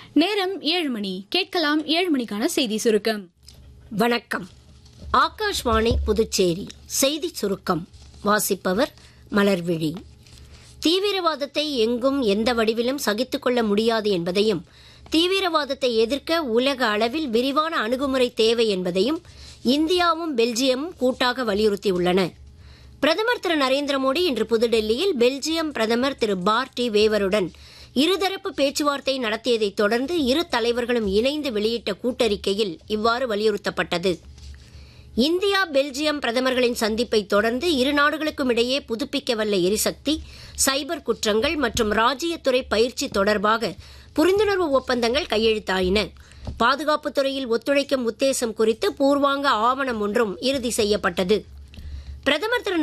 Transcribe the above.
நேரம் 7 மணி. கேட்கலாம் 7 மணிக்கான செய்தி சுருக்கம். வணக்கம். ஆகாஷ்வாணி புதுச்சேரி செய்தி சுருக்கம் வாசிப்பவர் மலர்விழி. தீவிரவாதத்தை எங்கும் எந்த வடிவிலும் சகித்துக் கொள்ள முடியாது என்பதையும், தீவிரவாதத்தை எதிர்க்க உலக அளவில் விரிவான அணுகுமுறை தேவை என்பதையும் இந்தியாவும் பெல்ஜியமும் கூட்டாக வலியுறுத்தியுள்ளன. பிரதமர் திரு நரேந்திர மோடி இன்று புதுடெல்லியில் பெல்ஜியம் பிரதமர் திரு பார்டி வேவருடன் இருதரப்பு பேச்சுவார்த்தை நடத்தியதைத் தொடர்ந்து இரு தலைவர்களும் இணைந்து வெளியிட்ட கூட்டறிக்கையில் இவ்வாறு வலியுறுத்தப்பட்டது. இந்தியா பெல்ஜியம் பிரதமர்களின் சந்திப்பை தொடர்ந்து இரு நாடுகளுக்கும் இடையே புதுப்பிக்கவல்ல எரிசக்தி, சைபர் குற்றங்கள் மற்றும் ராஜ்யத்துறை பயிற்சி தொடர்பாக புரிந்துணர்வு ஒப்பந்தங்கள் கையெழுத்தாயின. பாதுகாப்புத் துறையில் ஒத்துழைக்கும் உத்தேசம் குறித்து பூர்வாங்க ஆவணம் ஒன்றும் இறுதி செய்யப்பட்டது. பிரதமர் திரு